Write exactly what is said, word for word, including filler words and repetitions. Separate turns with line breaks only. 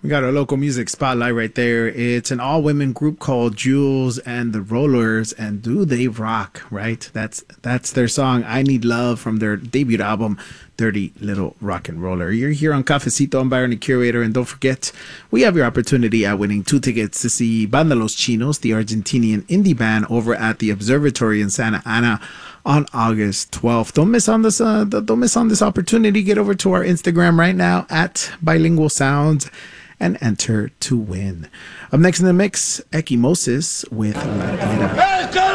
We got our local music spotlight right there. It's an all-women group called Jules and the Rollers, and do they rock, right? That's that's their song, I Need Love, from their debut album, Dirty Little Rock and Roller. You're here on Cafecito. I'm Byron, the curator, and don't forget, we have your opportunity at winning two tickets to see Banda Los Chinos, the Argentinian indie band, over at the Observatory in Santa Ana on August twelfth. Don't miss on this. Uh, don't miss on this opportunity. Get over to our Instagram right now at Bilingual Sounds and enter to win. Up next in the mix, Ekimosis with La Tierra.